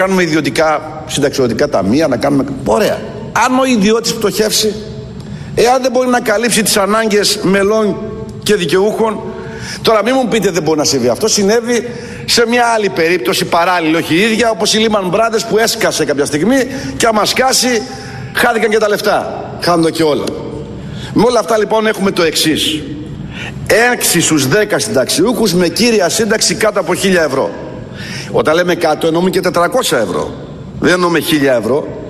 κάνουμε ιδιωτικά συνταξιωτικά ταμεία, να κάνουμε. Ωραία. Αν ο ιδιώτης πτωχεύσει, εάν δεν μπορεί να καλύψει τις ανάγκες μελών και δικαιούχων. Τώρα μην μου πείτε δεν μπορεί να συμβεί. Αυτό συνέβη σε μια άλλη περίπτωση παράλληλη, όχι η ίδια, όπως η Lehman Brothers που έσκασε κάποια στιγμή και άμα σκάσει χάθηκαν και τα λεφτά. Χάνονται και όλα. Με όλα αυτά λοιπόν έχουμε το εξής. 6 στους 10 συνταξιούχους με κύρια σύνταξη κάτω από 1.000 ευρώ. Όταν λέμε κάτω εννοούμε και 400 ευρώ. Δεν εννοούμε 1.000 ευρώ.